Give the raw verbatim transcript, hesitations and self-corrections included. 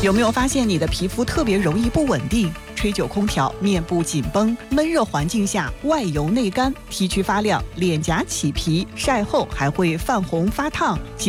有没有发现你的皮肤特别容易不稳定？吹久空调，面部紧绷，闷热环境下外油内干，T 区发亮，脸颊起皮，晒后还会泛红发烫。